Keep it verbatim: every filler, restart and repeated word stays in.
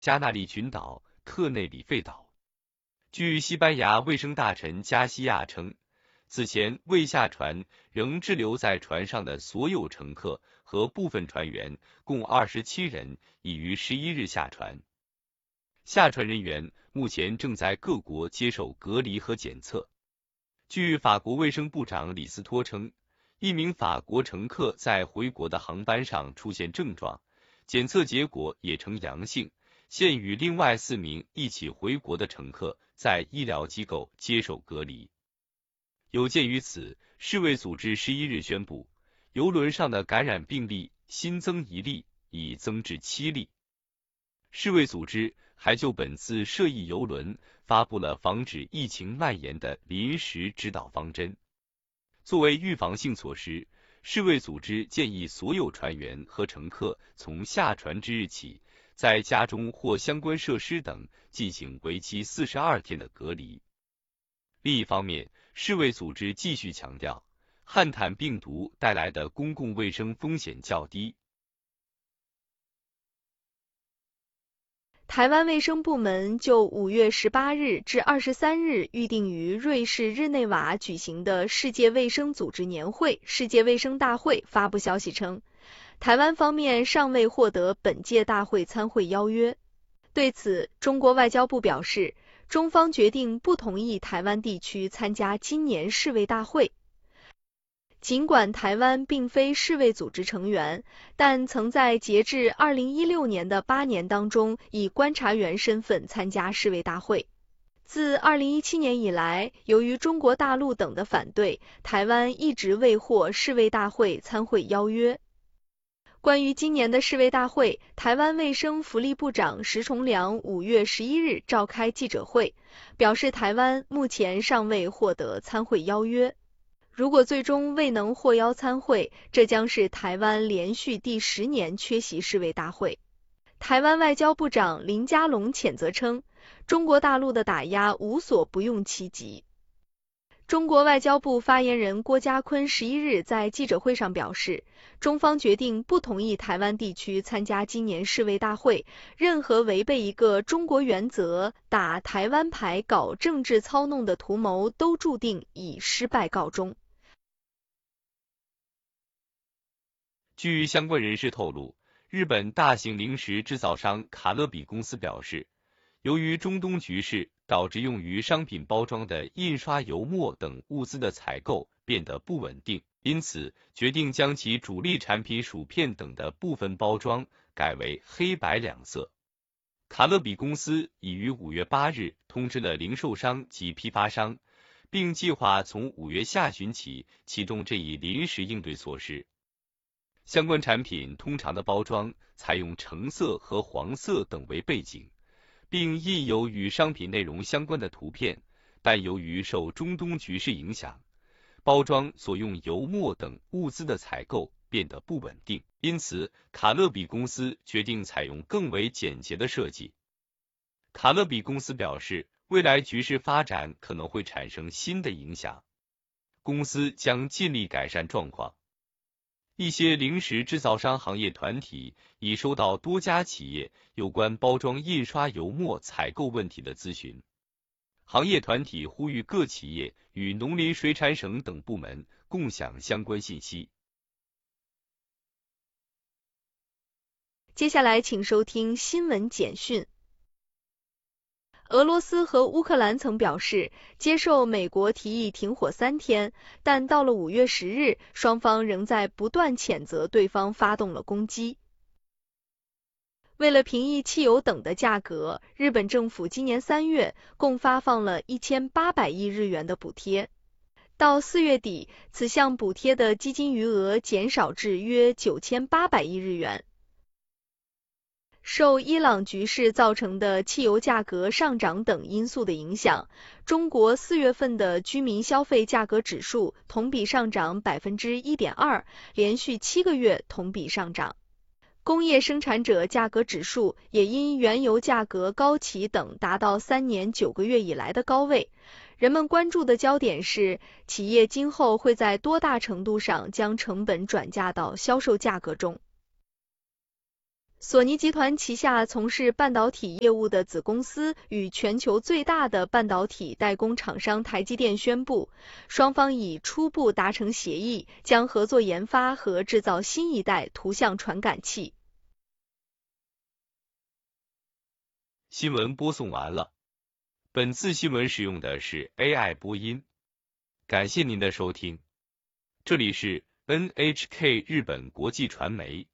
加那利群岛、特内里费岛。据西班牙卫生大臣加西亚称，此前未下船仍滞留在船上的所有乘客和部分船员共二十七人已于十一日下船。下船人员目前正在各国接受隔离和检测。据法国卫生部长李斯托称，一名法国乘客在回国的航班上出现症状，检测结果也呈阳性，现与另外四名一起回国的乘客在医疗机构接受隔离。有鉴于此，世卫组织十一日宣布，邮轮上的感染病例新增一例，已增至七例。世卫组织还就本次涉疫邮轮发布了防止疫情蔓延的临时指导方针。作为预防性措施，世卫组织建议所有船员和乘客从下船之日起，在家中或相关设施等进行为期四十二天的隔离。另一方面，世卫组织继续强调，汉坦病毒带来的公共卫生风险较低。 台湾卫生部门就五月十八日至二十三日预定于瑞士日内瓦举行的世界卫生组织年会世界卫生大会发布消息称，台湾方面尚未获得本届大会参会邀约。对此，中国外交部表示，中方决定不同意台湾地区参加今年世卫大会。尽管台湾并非世卫组织成员，但曾在截至二零一六年的八年当中以观察员身份参加世卫大会。自二零一七年以来，由于中国大陆等的反对，台湾一直未获世卫大会参会邀约。关于今年的世卫大会，台湾卫生福利部长石崇良五月十一日召开记者会，表示台湾目前尚未获得参会邀约。如果最终未能获邀参会，这将是台湾连续第十年缺席世卫大会。台湾外交部长林佳龙谴责称，中国大陆的打压无所不用其极。中国外交部发言人郭家坤十一日在记者会上表示，中方决定不同意台湾地区参加今年世卫大会，任何违背一个中国原则、打台湾牌、搞政治操弄的图谋都注定以失败告终。 据相关人士透露，日本大型零食制造商卡乐比公司表示，由于中东局势导致用于商品包装的印刷油墨等物资的采购变得不稳定，因此决定将其主力产品薯片等的部分包装改为黑白两色。卡乐比公司已于五月八日通知了零售商及批发商，并计划从五月下旬起启动这一临时应对措施。相关产品通常的包装采用橙色和黄色等为背景，并印有与商品内容相关的图片，但由于受中东局势影响，包装所用油墨等物资的采购变得不稳定，因此卡乐比公司决定采用更为简洁的设计。卡乐比公司表示，未来局势发展可能会产生新的影响，公司将尽力改善状况。一些零食制造商行业团体已收到多家企业有关包装印刷油墨采购问题的咨询。行业团体呼吁各企业与农林水产省等部门共享相关信息。 接下来请收听新闻简讯。俄罗斯和乌克兰曾表示接受美国提议停火三天，但到了五月十日，双方仍在不断谴责对方发动了攻击。为了平抑汽油等的价格，日本政府今年三月共发放了一千八百亿日元的补贴。到四月底，此项补贴的基金余额减少至约九千八百亿日元。受伊朗局势造成的汽油价格上涨等因素的影响，中国四月份的居民消费价格指数同比上涨 百分之一点二， 连续七个月同比上涨。工业生产者价格指数也因原油价格高企等达到三年九个月以来的高位。人们关注的焦点是，企业今后会在多大程度上将成本转嫁到销售价格中。 索尼集团旗下从事半导体业务的子公司与全球最大的半导体代工厂商台积电宣布，双方已初步达成协议，将合作研发和制造新一代图像传感器。 新闻播送完了，本次新闻使用的是 A I 播音，感谢您的收听，这里是 N H K 日本国际传媒。